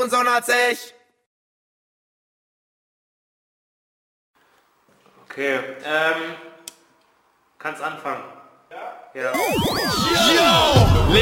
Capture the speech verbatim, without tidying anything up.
fünfundneunzig. Okay, ähm, kannst anfangen. Ja? Ja. Yo!